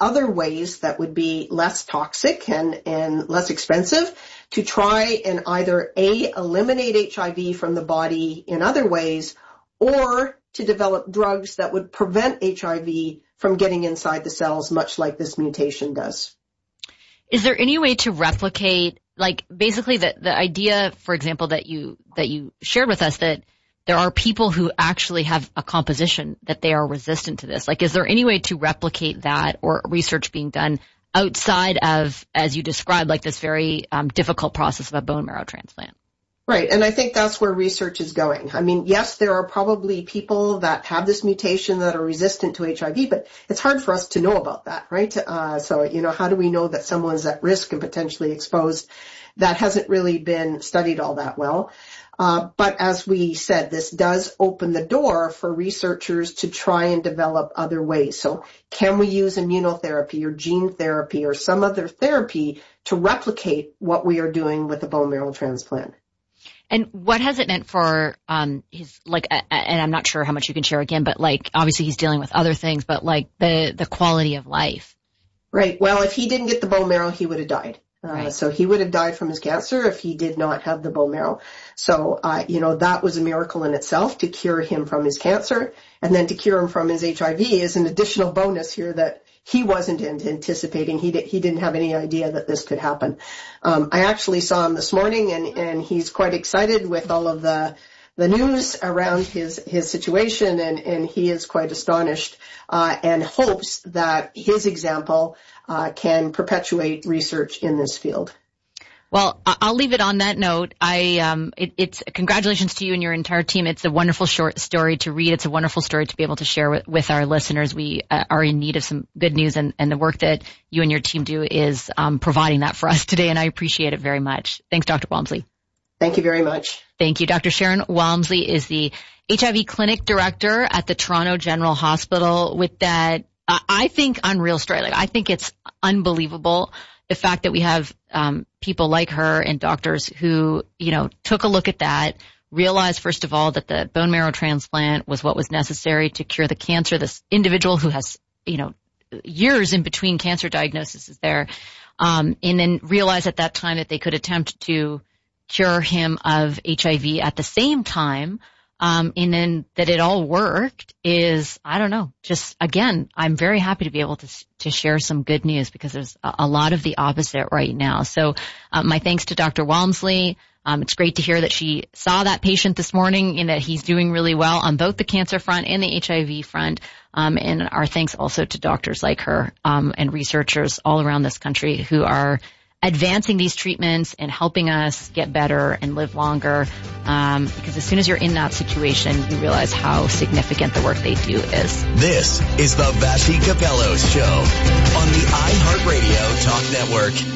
other ways that would be less toxic and less expensive to try and either eliminate HIV from the body in other ways, or to develop drugs that would prevent HIV from getting inside the cells, much like this mutation does. Is there any way to replicate, like, basically the idea, for example, that you shared with us, that there are people who actually have a composition that they are resistant to this? Like, is there any way to replicate that, or research being done outside of, as you described, like this very difficult process of a bone marrow transplant? Right, and I think that's where research is going. I mean, yes, there are probably people that have this mutation that are resistant to HIV, but it's hard for us to know about that, right? So, how do we know that someone's at risk and potentially exposed? That hasn't really been studied all that well. But as we said, this does open the door for researchers to try and develop other ways. So can we use immunotherapy or gene therapy or some other therapy to replicate what we are doing with a bone marrow transplant? And what has it meant for his, like, and I'm not sure how much you can share again, but like, obviously he's dealing with other things, but like the quality of life? Right. Well, if he didn't get the bone marrow, he would have died. Right. So he would have died from his cancer if he did not have the bone marrow. So, that was a miracle in itself to cure him from his cancer, and then to cure him from his HIV is an additional bonus here that he wasn't anticipating. He didn't have any idea that this could happen. I actually saw him this morning, and he's quite excited with all of the news around his situation, and he is quite astonished, and hopes that his example can perpetuate research in this field. Well, I'll leave it on that note. It's congratulations to you and your entire team. It's a wonderful short story to read. It's a wonderful story to be able to share with our listeners. We are in need of some good news, and the work that you and your team do is providing that for us today, and I appreciate it very much. Thanks, Dr. Walmsley. Thank you very much. Thank you. Dr. Sharon Walmsley is the HIV Clinic Director at the Toronto General Hospital, with that, I think, unreal story. Like, I think it's unbelievable, the fact that we have people like her and doctors who, took a look at that, realized, first of all, that the bone marrow transplant was what was necessary to cure the cancer. This individual who has, years in between cancer diagnoses is there, and then realized at that time that they could attempt to cure him of HIV at the same time, and then that it all worked is, I don't know, just, again, I'm very happy to be able to share some good news, because there's a lot of the opposite right now. So my thanks to Dr. Walmsley. It's great to hear that she saw that patient this morning and that he's doing really well on both the cancer front and the HIV front. And our thanks also to doctors like her and researchers all around this country who are advancing these treatments and helping us get better and live longer, because as soon as you're in that situation, you realize how significant the work they do is. This is the Vassy Capellos Show on the iHeartRadio Talk Network.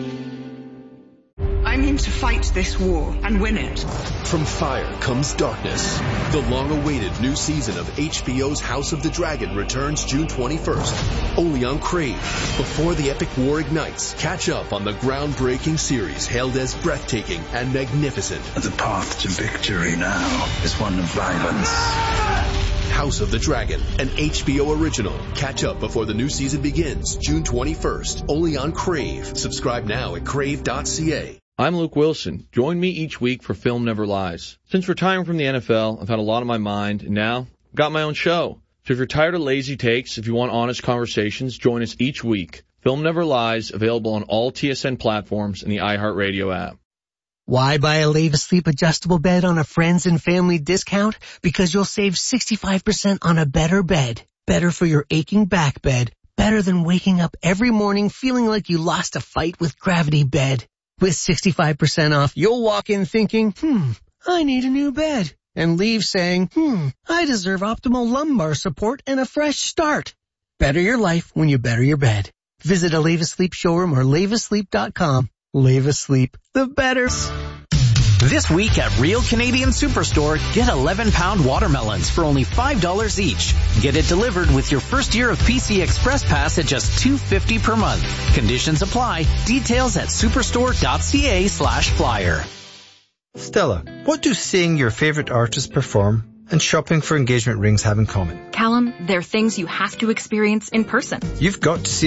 I'm in to fight this war and win it. From fire comes darkness. The long-awaited new season of HBO's House of the Dragon returns June 21st, only on Crave. Before the epic war ignites, catch up on the groundbreaking series hailed as breathtaking and magnificent. The path to victory now is one of violence. House of the Dragon, an HBO original. Catch up before the new season begins June 21st, only on Crave. Subscribe now at crave.ca. I'm Luke Wilson. Join me each week for Film Never Lies. Since retiring from the NFL, I've had a lot on my mind, and now I've got my own show. So if you're tired of lazy takes, if you want honest conversations, join us each week. Film Never Lies, available on all TSN platforms and the iHeartRadio app. Why buy a Leva Sleep adjustable bed on a friends and family discount? Because you'll save 65% on a better bed. Better for your aching back bed. Better than waking up every morning feeling like you lost a fight with Gravity Bed. With 65% off, you'll walk in thinking, I need a new bed. And leave saying, I deserve optimal lumbar support and a fresh start. Better your life when you better your bed. Visit a Leva Sleep showroom or levasleep.com. Leva Sleep, the better. This week at Real Canadian Superstore, get 11-pound watermelons for only $5 each. Get it delivered with your first year of PC Express Pass at just $2.50 per month. Conditions apply. Details at superstore.ca/flyer. Stella, what do seeing your favorite artist perform and shopping for engagement rings have in common? Callum, they're things you have to experience in person. You've got to see